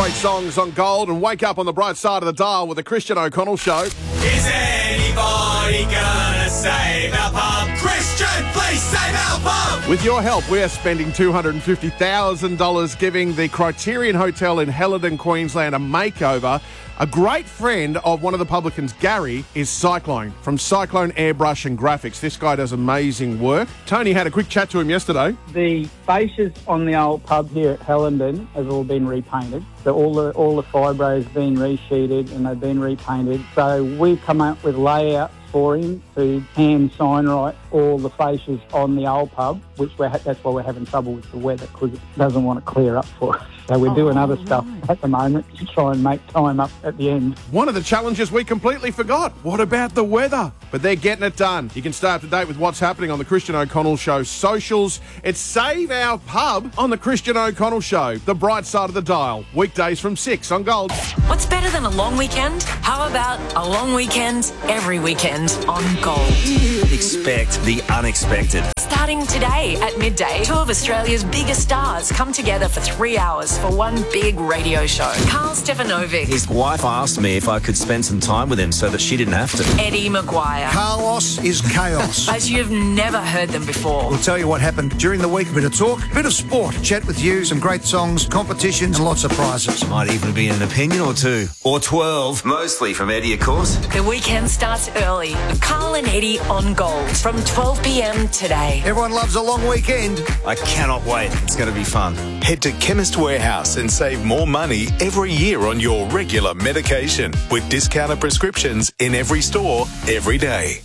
great songs on Gold and wake up on the bright side of the dial with the Christian O'Connell Show. Is anybody gonna save our pub? Christian, please save our pub! With your help, we are spending $250,000 giving the Criterion Hotel in Helidon, Queensland a makeover. A great friend of one of the publicans, Gary, is Cyclone, from Cyclone Airbrush and Graphics. This guy does amazing work. Tony had a quick chat to him yesterday. The fascias on the old pub here at Helidon have all been repainted. So all the fibros have been resheeted and they've been repainted. So we've come up with layouts for him to hand sign write all the fascias on the old pub, which that's why we're having trouble with the weather, because it doesn't want to clear up for us. So we're doing other stuff at the moment to try and make time up at the end. One of the challenges we completely forgot. What about the weather? But they're getting it done. You can stay up to date with what's happening on the Christian O'Connell Show socials. It's Save Our Pub on the Christian O'Connell Show, the bright side of the dial. Weekdays from 6 on Gold. What's better than a long weekend? How about a long weekend every weekend on Gold? Expect the unexpected. Starting today at midday, two of Australia's biggest stars come together for 3 hours for one big radio show. Carl Stefanovic. His wife asked me if I could spend some time with him so that she didn't have to. Eddie Maguire. Carlos is chaos. As you've never heard them before. We'll tell you what happened during the week. A bit of talk, a bit of sport, chat with you, some great songs, competitions and lots of prizes. Might even be an opinion or two. Or 12. Mostly from Eddie, of course. The weekend starts early. Carl and Eddie on Gold from 12 p.m. today. Everyone loves a long weekend. I cannot wait. It's going to be fun. Head to Chemist Warehouse and save more money every year on your regular medication with discounted prescriptions in every store, every day.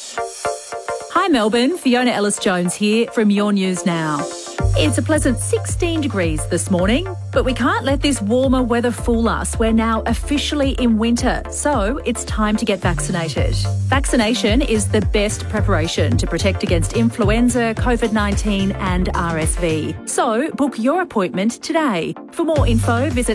Hi Melbourne, Fiona Ellis-Jones here from Your News Now. It's a pleasant 16 degrees this morning, but we can't let this warmer weather fool us. We're now officially in winter, so it's time to get vaccinated. Vaccination is the best preparation to protect against influenza, COVID-19 and RSV. So book your appointment today. For more info, visit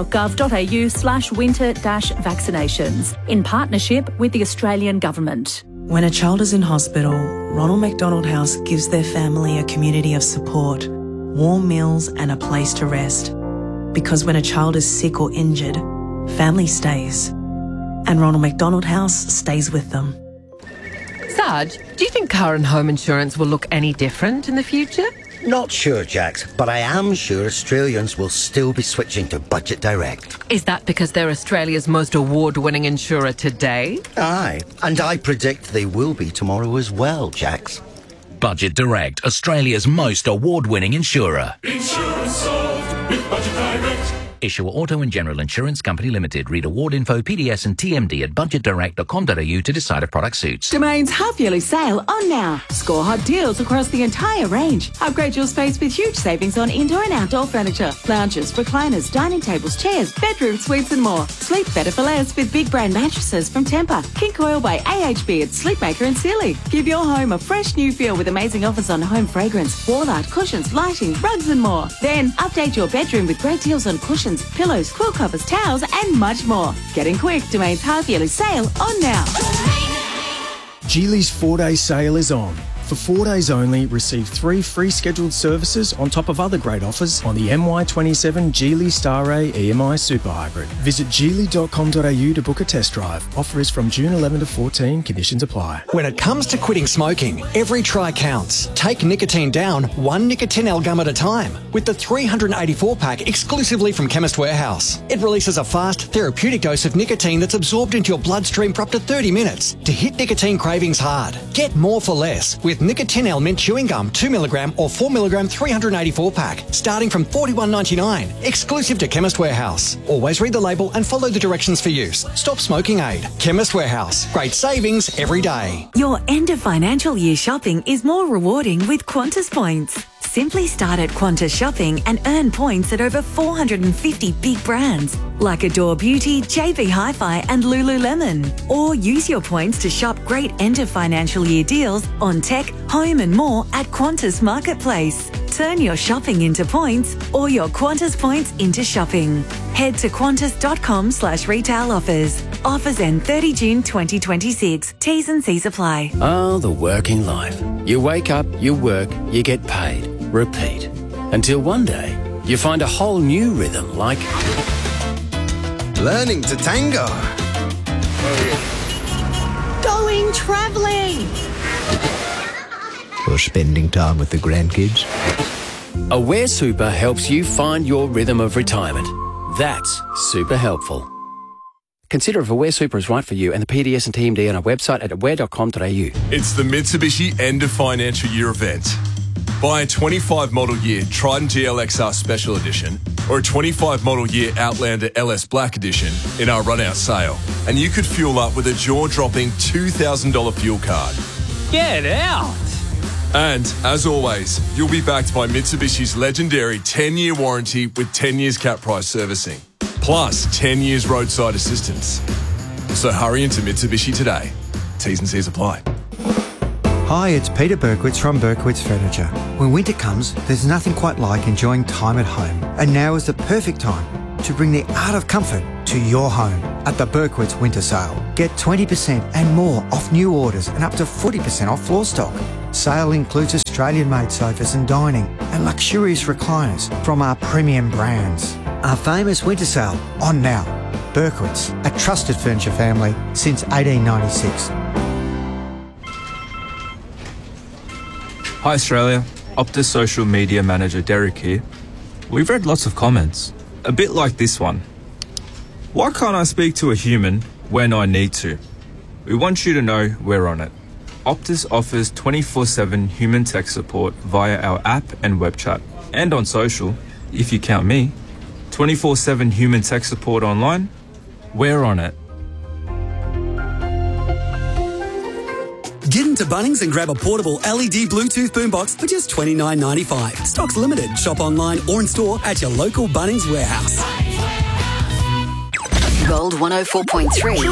health.gov.au/winter-vaccinations in partnership with the Australian Government. When a child is in hospital, Ronald McDonald House gives their family a community of support, warm meals and a place to rest. Because when a child is sick or injured, family stays. And Ronald McDonald House stays with them. Sarge, do you think car and home insurance will look any different in the future? Not sure, Jax, but I am sure Australians will still be switching to Budget Direct. Is that because they're Australia's most award-winning insurer today? Aye, and I predict they will be tomorrow as well, Jax. Budget Direct, Australia's most award-winning insurer. Insurance solved with Budget Direct. Issuer Auto and General Insurance Company Limited. Read award info, PDS and TMD at budgetdirect.com.au to decide if product suits. Domain's half-yearly sale on now. Score hot deals across the entire range. Upgrade your space with huge savings on indoor and outdoor furniture, lounges, recliners, dining tables, chairs, bedroom suites and more. Sleep better for less with big brand mattresses from Tempur, King Coil by AHB at Sleepmaker and Sealy. Give your home a fresh new feel with amazing offers on home fragrance, wall art, cushions, lighting, rugs and more. Then update your bedroom with great deals on cushions, pillows, quilt covers, towels and much more. Getting quick, Domain's half-yearly sale on now. Geely's 4-day sale is on. For 4 days only, receive 3 free scheduled services on top of other great offers on the MY27 Geely Star Ray EMI Super Hybrid. Visit geely.com.au to book a test drive. Offer is from June 11 to 14. Conditions apply. When it comes to quitting smoking, every try counts. Take nicotine down one Nicotinell gum at a time with the 384-pack exclusively from Chemist Warehouse. It releases a fast, therapeutic dose of nicotine that's absorbed into your bloodstream for up to 30 minutes to hit nicotine cravings hard. Get more for less with Nicotinell mint chewing gum 2mg or 4mg 384-pack starting from $41.99. Exclusive to Chemist Warehouse. Always read the label and follow the directions for use. Stop smoking aid. Chemist Warehouse. Great savings every day. Your end of financial year shopping is more rewarding with Qantas points. Simply start at Qantas Shopping and earn points at over 450 big brands like Adore Beauty, JB Hi-Fi and Lululemon. Or use your points to shop great end of financial year deals on tech, home and more at Qantas Marketplace. Turn your shopping into points or your Qantas points into shopping. Head to qantas.com/retail offers. Offers end 30 June 2026. T's and C's apply. Oh, the working life. You wake up, you work, you get paid. Repeat. Until one day, you find a whole new rhythm like... learning to tango. Going travelling. Or spending time with the grandkids. Aware Super helps you find your rhythm of retirement. That's super helpful. Consider if Aware Super is right for you and the PDS and TMD on our website at aware.com.au. It's the Mitsubishi End of Financial Year event. Buy a 25 model year Triton GLXR Special Edition or a 25 model year Outlander LS Black Edition in our run-out sale, and you could fuel up with a jaw-dropping $2,000 fuel card. Get out! And, as always, you'll be backed by Mitsubishi's legendary 10-year warranty with 10 years cap price servicing, plus 10 years roadside assistance. So hurry into Mitsubishi today. T's and C's apply. Hi, it's Peter Berkowitz from Berkowitz Furniture. When winter comes, there's nothing quite like enjoying time at home. And now is the perfect time to bring the art of comfort to your home at the Berkowitz Winter Sale. Get 20% and more off new orders and up to 40% off floor stock. Sale includes Australian-made sofas and dining and luxurious recliners from our premium brands. Our famous winter sale on now. Berkowitz, a trusted furniture family since 1896. Hi Australia, Optus social media manager Derek here. We've read lots of comments, a bit like this one. Why can't I speak to a human when I need to? We want you to know we're on it. Optus offers 24/7 human tech support via our app and web chat. And on social, if you count me, 24/7 human tech support online, we're on it. Get into Bunnings and grab a portable LED Bluetooth boombox for just $29.95. Stock's limited. Shop online or in store at your local Bunnings warehouse. Gold 104.3.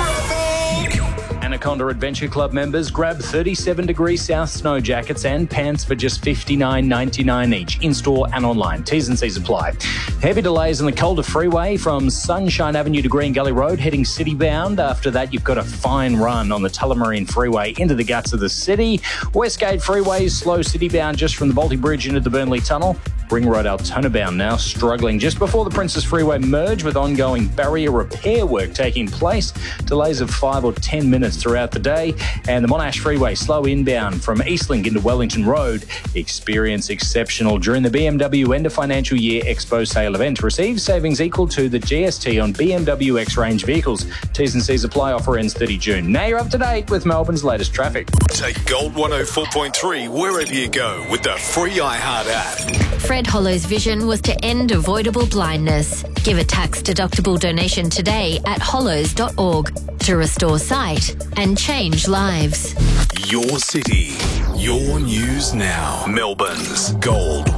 Anaconda Adventure Club members grab 37 degrees south snow jackets and pants for just $59.99 each, in-store and online. T's and C's apply. Heavy delays on the Calder Freeway from Sunshine Avenue to Green Gully Road, heading city-bound. After that, you've got a fine run on the Tullamarine Freeway into the guts of the city. Westgate Freeway, slow city-bound just from the Balti Bridge into the Burnley Tunnel. Ring Road Altona bound now, struggling just before the Princess Freeway merge with ongoing barrier repair work taking place. Delays of 5 or 10 minutes throughout the day. And the Monash Freeway, slow inbound from Eastlink into Wellington Road. Experience exceptional during the BMW End of Financial Year Expo Sale event. Receive savings equal to the GST on BMW X-Range vehicles. T's and C's apply. Offer ends 30 June. Now you're up to date with Melbourne's latest traffic. Take Gold 104.3 wherever you go with the free iHeart app. Fred Hollow's vision was to end avoidable blindness. Give a tax-deductible donation today at hollows.org to restore sight and change lives. Your city, your news now. Melbourne's Gold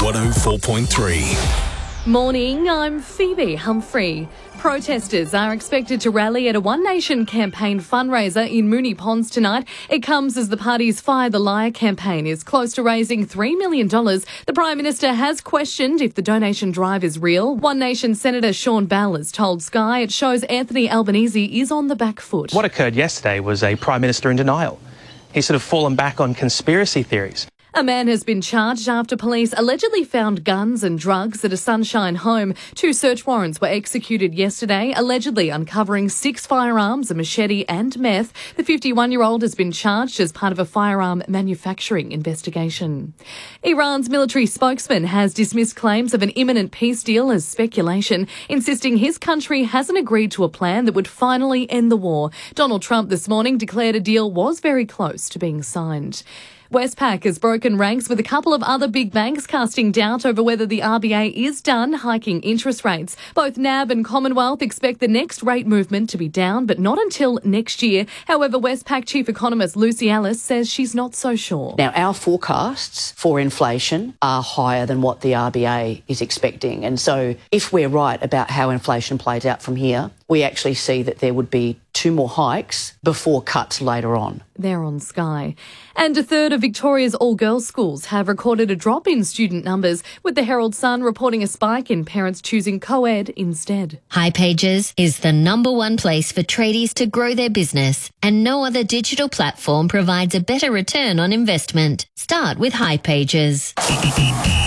104.3. Morning, I'm Phoebe Humphrey. Protesters are expected to rally at a One Nation campaign fundraiser in Moonee Ponds tonight. It comes as the party's Fire the Liar campaign is close to raising $3 million. The Prime Minister has questioned if the donation drive is real. One Nation Senator Sean Bell has told Sky it shows Anthony Albanese is on the back foot. What occurred yesterday was a Prime Minister in denial. He's sort of fallen back on conspiracy theories. A man has been charged after police allegedly found guns and drugs at a Sunshine home. 2 search warrants were executed yesterday, allegedly uncovering 6 firearms, a machete and meth. The 51-year-old has been charged as part of a firearm manufacturing investigation. Iran's military spokesman has dismissed claims of an imminent peace deal as speculation, insisting his country hasn't agreed to a plan that would finally end the war. Donald Trump this morning declared a deal was very close to being signed. Westpac has broken ranks with a couple of other big banks casting doubt over whether the RBA is done hiking interest rates. Both NAB and Commonwealth expect the next rate movement to be down, but not until next year. However, Westpac chief economist Lucy Ellis says she's not so sure. Now, our forecasts for inflation are higher than what the RBA is expecting. And so if we're right about how inflation plays out from here, we actually see that there would be 2 more hikes before cuts later on. They're on Sky. And a third of Victoria's all-girls schools have recorded a drop in student numbers, with the Herald Sun reporting a spike in parents choosing co-ed instead. hipages is the #1 place for tradies to grow their business, and no other digital platform provides a better return on investment. Start with hipages.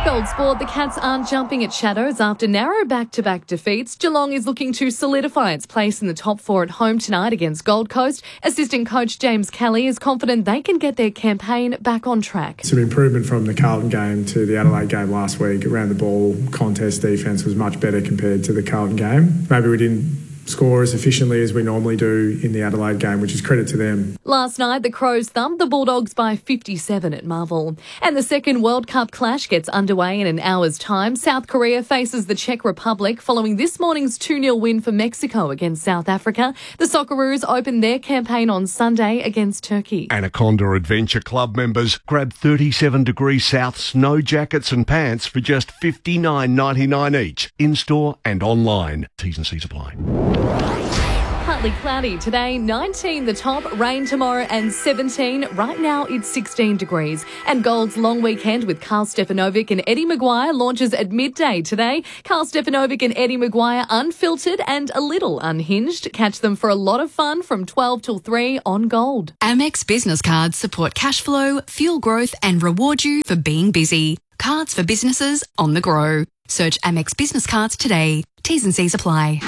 Gold Sport, the Cats aren't jumping at shadows after narrow back-to-back defeats. Geelong is looking to solidify its place in the top four at home tonight against Gold Coast. Assistant coach James Kelly is confident they can get their campaign back on track. Some improvement from the Carlton game to the Adelaide game last week. Around the ball, contest defence was much better compared to the Carlton game. Maybe we didn't score as efficiently as we normally do in the Adelaide game, which is credit to them. Last night, the Crows thumped the Bulldogs by 57 at Marvel. And the second World Cup clash gets underway in an hour's time. South Korea faces the Czech Republic following this morning's 2-0 win for Mexico against South Africa. The Socceroos opened their campaign on Sunday against Turkey. Anaconda Adventure Club members grab 37 degrees south snow jackets and pants for just $59.99 each, in-store and online. T's and C's apply. Partly cloudy today, 19 the top, rain tomorrow and 17. Right now it's 16 degrees. And Gold's long weekend with Carl Stefanovic and Eddie Maguire launches at midday today. Carl Stefanovic and Eddie Maguire unfiltered and a little unhinged. Catch them for a lot of fun from 12 till 3 on Gold. Amex business cards support cash flow, fuel growth and reward you for being busy. Cards for businesses on the go. Search Amex business cards today. T's and C's apply.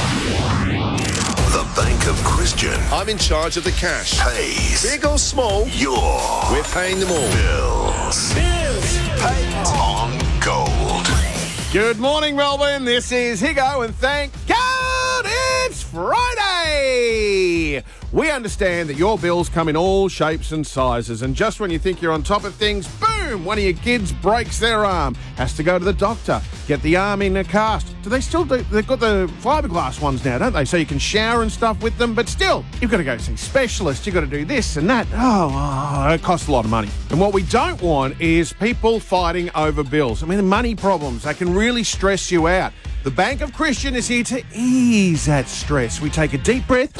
The Bank of Christian. I'm in charge of the cash. Pays. Big or small, we're paying them all. Bills. Paid on gold. Good morning, Melbourne. This is Higo, and thank God it's Friday. We understand that your bills come in all shapes and sizes, and just when you think you're on top of things, boom, one of your kids breaks their arm, has to go to the doctor, get the arm in a cast. Do they still do? They've got the fiberglass ones now, don't they? So you can shower and stuff with them, but still, you've got to go see specialists, you've got to do this and that. It costs a lot of money. And what we don't want is people fighting over bills. I mean, the money problems, they can really stress you out. The Bank of Christian is here to ease that stress. We take a deep breath.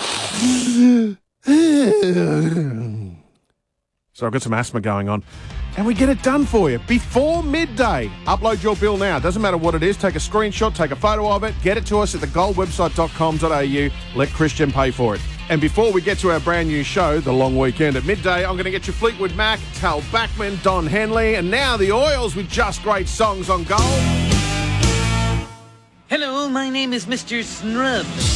So I've got some asthma going on. And we get it done for you before midday. Upload your bill now. Doesn't matter what it is. Take a screenshot, take a photo of it, get it to us at thegoldwebsite.com.au. Let Christian pay for it. And before we get to our brand new show, The Long Weekend at Midday, I'm going to get you Fleetwood Mac, Tal Bachman, Don Henley, and now the Oils with just great songs on Gold. Hello, my name is Mr. Snrubs.